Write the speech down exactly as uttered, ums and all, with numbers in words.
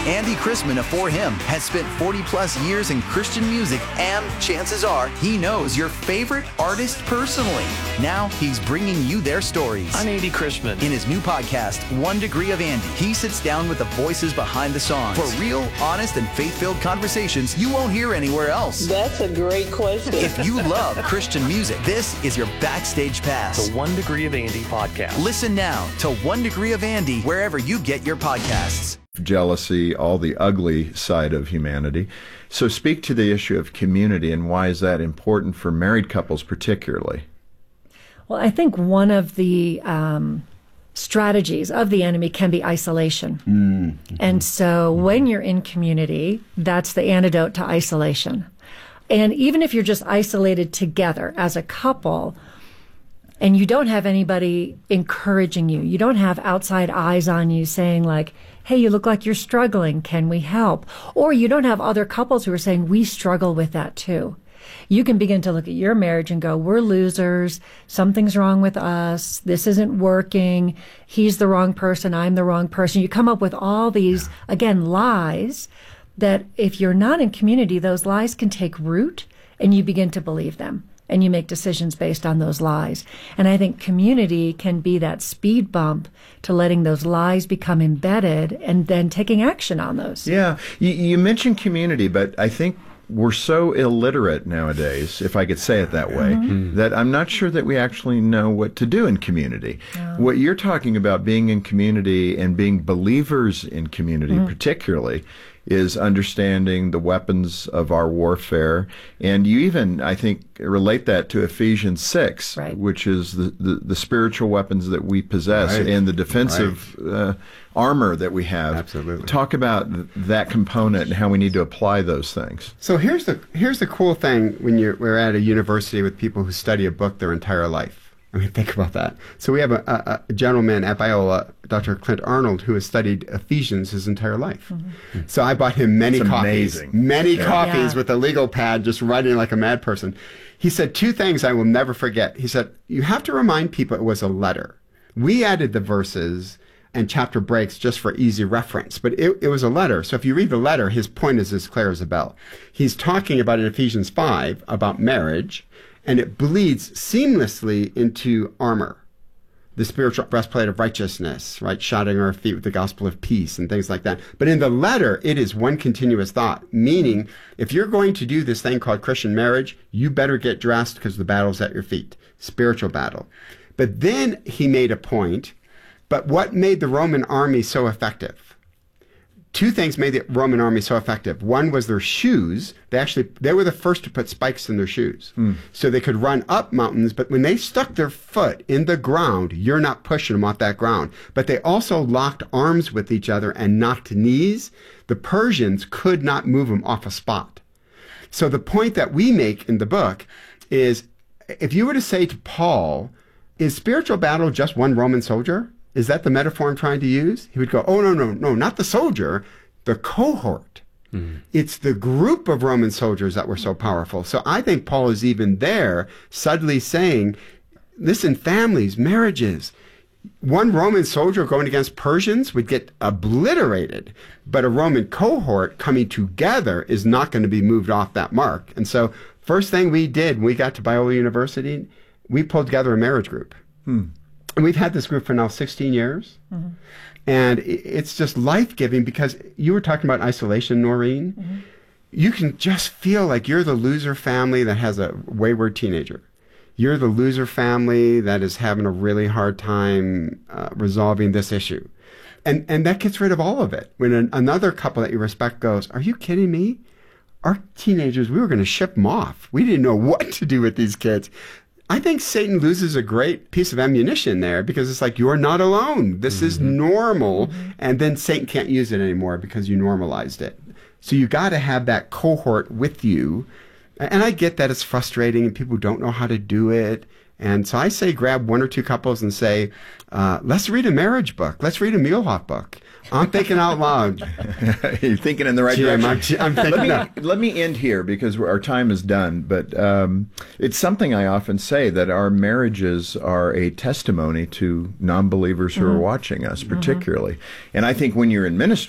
Andy Chrisman of For Him has spent forty plus years in Christian music, and chances are he knows your favorite artist personally. Now he's bringing you their stories. I'm Andy Chrisman. In his new podcast, One Degree of Andy, he sits down with the voices behind the songs for real, honest, and faith-filled conversations you won't hear anywhere else. That's a great question. If you love Christian music, this is your backstage pass. The One Degree of Andy podcast. Listen now to One Degree of Andy wherever you get your podcasts. Jealousy, all the ugly side of humanity. So speak to the issue of community, and why is that important for married couples particularly? Well, I think one of the um, strategies of the enemy can be isolation. Mm-hmm. And so when you're in community, that's the antidote to isolation. And even if you're just isolated together as a couple, and you don't have anybody encouraging you, you don't have outside eyes on you saying like, hey, you look like you're struggling, can we help? Or you don't have other couples who are saying, we struggle with that too. You can begin to look at your marriage and go, we're losers, something's wrong with us, this isn't working, he's the wrong person, I'm the wrong person. You come up with all these, again, lies that if you're not in community, those lies can take root and you begin to believe them. And you make decisions based on those lies. And I think community can be that speed bump to letting those lies become embedded and then taking action on those. Yeah, you, you mentioned community, but I think we're so illiterate nowadays, if I could say it that way, mm-hmm. that I'm not sure that we actually know what to do in community. Oh. What you're talking about, being in community and being believers in community mm-hmm. particularly, is understanding the weapons of our warfare. And you even, I think, relate that to Ephesians six, right. which is the, the, the spiritual weapons that we possess right. and the defensive right. uh, armor that we have. Absolutely. Talk about th- that component and how we need to apply those things. So here's the here's the cool thing when you're, we're at a university with people who study a book their entire life. I mean, think about that. So we have a, a, a gentleman at Biola, Doctor Clint Arnold, who has studied Ephesians his entire life. Mm-hmm. So I bought him many That's copies, amazing. many yeah. copies Yeah. with a legal pad, just writing like a mad person. He said two things I will never forget. He said, you have to remind people it was a letter. We added the verses and chapter breaks just for easy reference, but it, it was a letter. So if you read the letter, his point is as clear as a bell. He's talking about in Ephesians five about marriage, and it bleeds seamlessly into armor, the spiritual breastplate of righteousness, right? Shodding our feet with the gospel of peace and things like that. But in the letter, it is one continuous thought, meaning if you're going to do this thing called Christian marriage, you better get dressed because the battle's at your feet, spiritual battle. But then he made a point, but what made the Roman army so effective? Two things made the Roman army so effective. One was their shoes. They actually, they were the first to put spikes in their shoes. Mm. So they could run up mountains, but when they stuck their foot in the ground, you're not pushing them off that ground. But they also locked arms with each other and knocked knees. The Persians could not move them off a spot. So the point that we make in the book is, if you were to say to Paul, is spiritual battle just one Roman soldier? Is that the metaphor I'm trying to use? He would go, oh, no, no, no, not the soldier, the cohort. Mm-hmm. It's the group of Roman soldiers that were so powerful. So I think Paul is even there subtly saying, listen, families, marriages, one Roman soldier going against Persians would get obliterated, but a Roman cohort coming together is not going to be moved off that mark. And so first thing we did when we got to Biola University, we pulled together a marriage group. Hmm. And we've had this group for now sixteen years. Mm-hmm. And it's just life-giving because you were talking about isolation, Noreen. Mm-hmm. You can just feel like you're the loser family that has a wayward teenager. You're the loser family that is having a really hard time uh, resolving this issue. And and that gets rid of all of it. When an, another couple that you respect goes, are you kidding me? Our teenagers, we were going to ship them off. We didn't know what to do with these kids. I think Satan loses a great piece of ammunition there because it's like, you're not alone. This mm-hmm. is normal. Mm-hmm. And then Satan can't use it anymore because you normalized it. So you got to have that cohort with you. And I get that it's frustrating and people don't know how to do it. And so I say grab one or two couples and say, uh, let's read a marriage book. Let's read a Muehlhoff book. I'm thinking out loud. You're thinking in the right Jim, direction. I'm, I'm thinking let, me, let me end here because our time is done. But um, it's something I often say, that our marriages are a testimony to non-believers who mm-hmm. are watching us, particularly. Mm-hmm. And I think when you're in ministry,